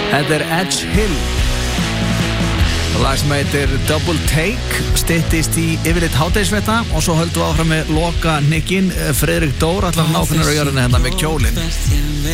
Þetta Edge Hill. Lag sem heitir Double Take, styttist í yfirleitt hádegisfrétta og svo höldum við áfram með loka Nikin. Friðrik Dór allar nákvæmur á jörðinni hérna með kjólinn.